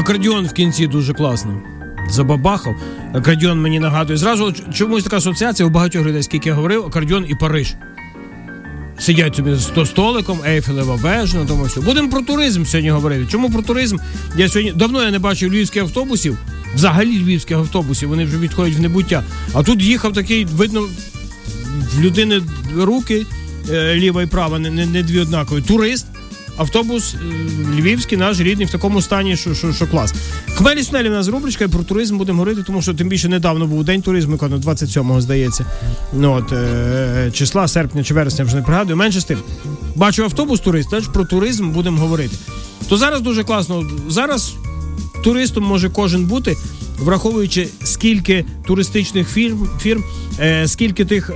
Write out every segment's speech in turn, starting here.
акордеон в кінці дуже класно. Забабахав. Акордеон мені нагадує. Зразу чомусь така асоціація у багатьох людей, скільки я говорив, акордеон і Париж. Сидять собі з столиком, Ейфелева вежа, на тому все. Будемо про туризм сьогодні говорити. Чому про туризм? Давно я не бачив львівських автобусів, взагалі львівських автобусів, вони вже відходять в небуття. А тут їхав такий, видно, в людини руки, ліва і права, не дві однакові. Турист, автобус львівський, наш рідний, в такому стані, що клас. Хмелі Сунелі в нас рубричка, і про туризм будемо говорити, тому що тим більше недавно був День туризму, 27-го, здається. Числа, серпня чи вересня, вже не пригадую. Менше з тим. Бачу автобус турист, значить про туризм будемо говорити. То зараз дуже класно. Зараз туристом може кожен бути, враховуючи, скільки туристичних фірм, скільки тих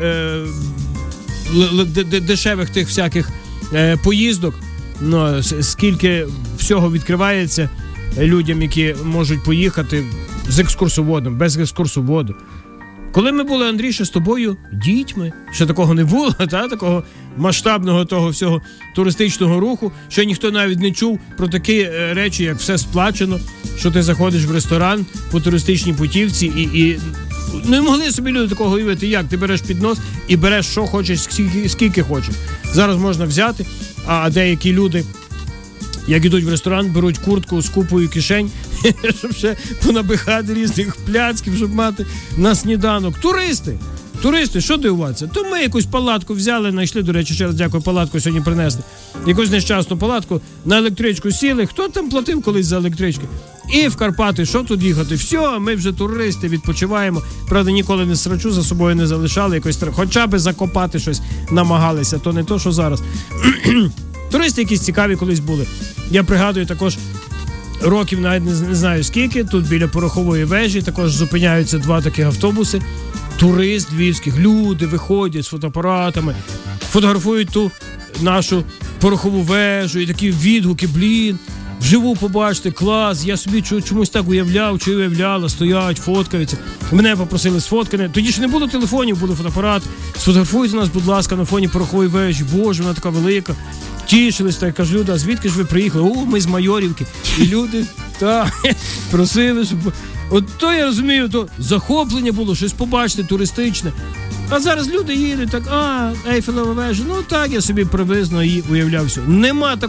дешевих тих всяких поїздок, скільки всього відкривається людям, які можуть поїхати з екскурсоводом, без екскурсоводу. Коли ми були, Андрій, ще з тобою дітьми, ще такого не було, такого масштабного того всього туристичного руху, що ніхто навіть не чув про такі речі, як все сплачено, що ти заходиш в ресторан по туристичній путівці і не могли собі люди такого уявити, як ти береш піднос і береш, що хочеш, скільки хочеш. Зараз можна взяти, а деякі люди, як ідуть в ресторан, беруть куртку з купою кишень, щоб ще понабихати різних пляцків, щоб мати на сніданок. Туристи, що дивуватися? То ми якусь палатку взяли, знайшли, до речі, ще раз дякую, палатку сьогодні принесли. Якусь нещасну палатку, на електричку сіли, хто там платив колись за електрички? І в Карпати, що тут їхати? Все, ми вже туристи, відпочиваємо. Правда, ніколи не срачу за собою не залишали, якось хоча б закопати щось намагалися, то не то, що зараз. Туристи якісь цікаві колись були. Я пригадую також, років навіть не знаю скільки, тут біля порохової вежі також зупиняються два таких автобуси. Турист львівських, люди виходять з фотоапаратами, фотографують ту нашу порохову вежу і такі відгуки, вживу побачити, клас, я собі чомусь так уявляв, чи уявляла, стоять, фоткаються. Мене попросили сфоткати. Тоді ж не було телефонів, були фотоапарати. Сфотографуйте нас, будь ласка, на фоні порохової вежі. Боже, вона така велика. Тішились, так кажу, люди, а звідки ж ви приїхали? Ми з Майорівки. І люди, просили, щоб... От то я розумію, то захоплення було, щось побачити туристичне. А зараз люди їдуть так, Ейфелева вежа, так я собі приблизно її уявляв все. Нема такого.